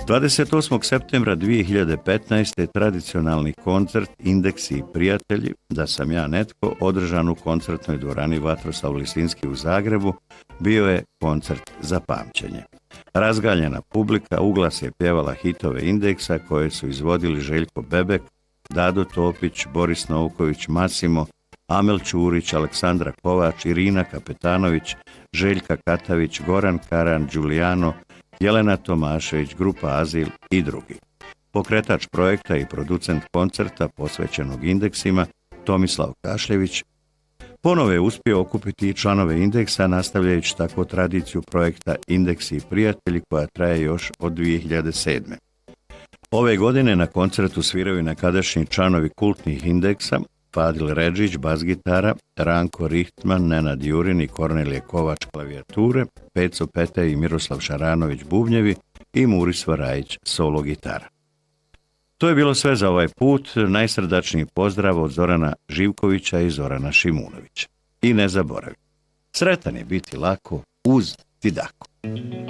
28. septembra 2015. tradicionalni koncert Indeksi i prijatelji, Da sam ja netko, održan u koncertnoj dvorani Vatroslav Lisinski u Zagrebu, bio je koncert za pamćenje. Razgaljena publika uglas je pjevala hitove Indeksa koje su izvodili Željko Bebek, Dado Topić, Boris Novković, Masimo, Amel Ćurić, Aleksandra Kovač, Irina Kapetanović, Željka Katavić, Goran Karan, Đulijano, Jelena Tomašević, grupa Azil i drugi. Pokretač projekta i producent koncerta posvećenog Indeksima, Tomislav Kašljević, ponovo je uspio okupiti i članove Indeksa, nastavljajući tako tradiciju projekta Indeksi i prijatelji koja traje još od 2007. Ove godine na koncertu sviraju nekadašnji članovi kultnih Indeksa, Fadil Redžić, bas-gitara, Ranko Rihtman, Nenad Jurin i Kornelije Kovač, klavijature, Peco Petej i Miroslav Šaranović, bubnjevi i Muris Varajić, solo gitara. To je bilo sve za ovaj put. Najsrdačniji pozdrav od Zorana Živkovića i Zorana Šimunovića. I ne zaboravi, sretan je biti lako uz Tidako.